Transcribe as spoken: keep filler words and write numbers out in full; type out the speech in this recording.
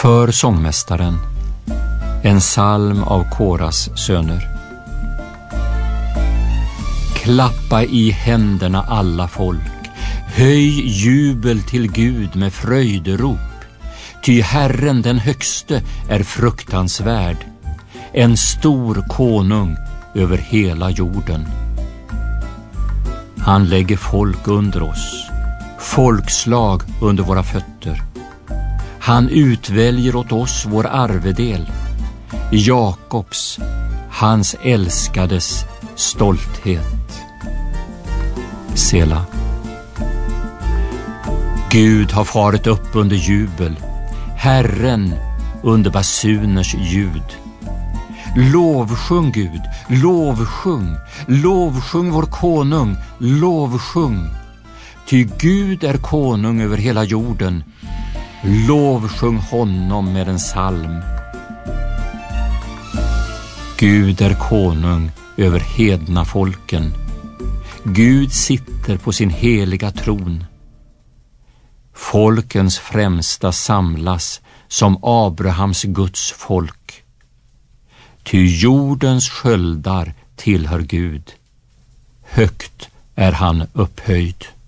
För sångmästaren, en psalm av Koras söner. Klappa i händerna alla folk, höj jubel till Gud med fröjderop, ty Herren den högste är fruktansvärd, en stor konung över hela jorden. Han lägger folk under oss, folkslag under våra fötter. Han utväljer åt oss vår arvedel, Jakobs, hans älskades stolthet. Sela. Gud har farit upp under jubel, Herren under basuners ljud. Lovsjung Gud, lovsjung, lovsjung vår konung, lovsjung. Ty Gud är konung över hela jorden, lovsjung honom med en psalm. Gud är konung över hedna folken, Gud sitter på sin heliga tron. Folkens främsta samlas som Abrahams Guds folk. Ty jordens sköldar tillhör Gud, högt är han upphöjd.